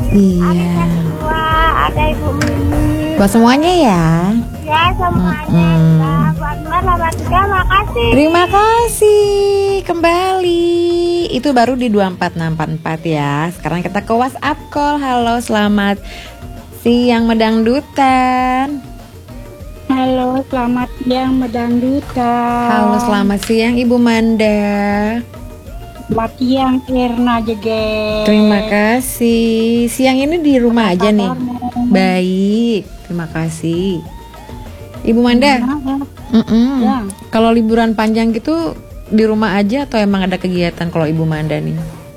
Iya. Ada kedua, ada Ibu Mimi. Buat semuanya ya. Ya semuanya. Ya, buat Mbak Labat juga makasih. Terima kasih kembali. Itu baru di 24644 ya. Sekarang kita ke WhatsApp call. Halo, selamat siang Medangdutan. Halo, selamat siang Medangdutan. Halo, selamat siang Ibu Manda. Selamat siang Irna Jege. Terima kasih. Siang ini di rumah aja nih. Kabarmu? Baik, terima kasih. Ibu Manda. Ya. Kalau liburan panjang gitu di rumah aja atau emang ada kegiatan kalau Ibu Manda nih?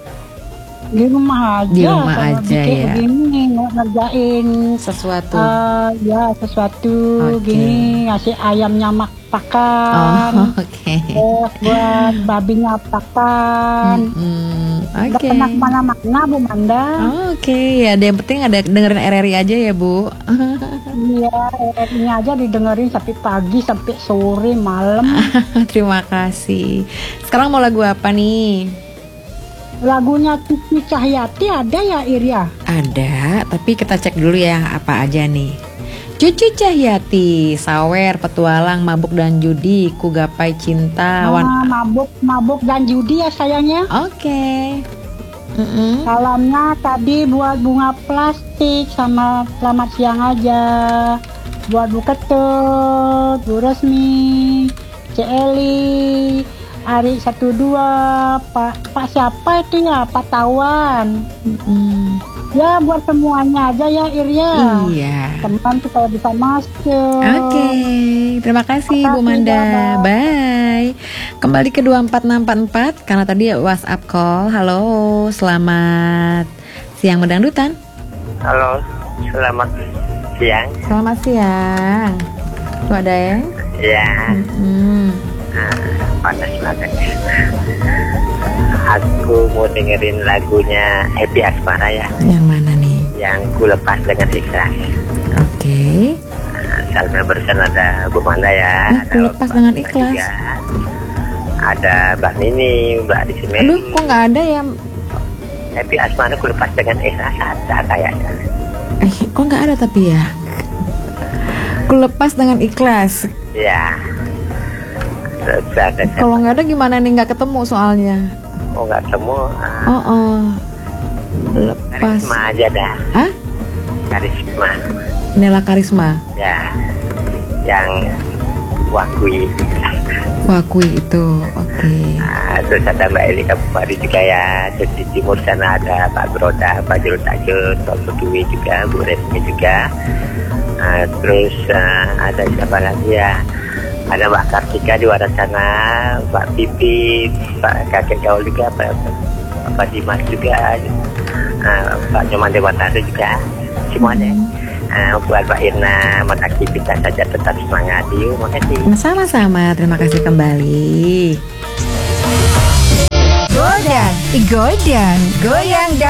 Di rumah aja. Di rumah kalau aja bikin ya. Begini ngerjain Sesuatu. ya sesuatu Oke. gini ngasih ayamnya pakan. Oke. Terus buat babinya pakan. Udah Oke. pernah kemana-mana Bu Manda? Oke, ya yang penting ada dengerin RRI aja ya Bu. Iya, ini aja didengerin sampai pagi, sampai sore, malam. Terima kasih. Sekarang mau lagu apa nih? Lagunya Cucu Cahyati ada ya Irya? Ada, tapi kita cek dulu ya apa aja nih. Cucu Cahyati, Sawer, Petualang, Mabuk dan Judi, Ku Gapai Cinta, Mabuk dan judi ya sayangnya. Oke. Salamnya tadi buat bunga plastik sama selamat siang aja. Buat Bu Ketut, Bu Resmi, C. Eli, Ari 12, Pak siapa itu ya? Pak Tawan. Ya buat semuanya aja ya Irya. Iya. Teman supaya bisa masuk. Oke, terima kasih Bu Manda. Bye. Kembali ke 24644 karena tadi WhatsApp call. Halo, selamat siang Medangdutan. Halo, selamat siang. Selamat siang. Tuh ada ya? Ya, panas banget. Aku mau dengerin lagunya Happy Asmara ya. Yang mana nih? Yang Ku Lepas Dengan Ikhlas. Oke. Salma Bersan ada Bu Manda ya. Ku Lepas Dengan Ikhlas. Juga. Ada Mbak Nini, Mbak Disime. Aduh, kok nggak ada ya? Happy Asmara Ku Lepas Dengan Ikhlas ada kayaknya. Kok nggak ada tapi ya? Ku Lepas Dengan Ikhlas. Ya. Terus ada. Kalau nggak ada gimana nih, nggak ketemu soalnya. Oh nggak semua. Lepas. Karisma aja dah. Hah? Karisma. Nela Karisma. Ya. Yang wakui. Wakui itu. Oke. Terus ada Mbak Eli Kapupari juga ya. Terus di timur sana ada Pak Broda, Pak Jurut Tajud, Pak Sudwi juga, Bu Resmi juga. Terus ada siapa lagi ya? Ada Mbak Kartika di luar sana, Pak Pipi, Pak Kakek Gaul juga, Pak Dimas juga, Pak Nyoman Dewata juga, semuanya. Buat Pak Irna, aktivitas saja tetap semangat. Yuk, makasih. Sama-sama, terima kasih kembali. Godang, goyang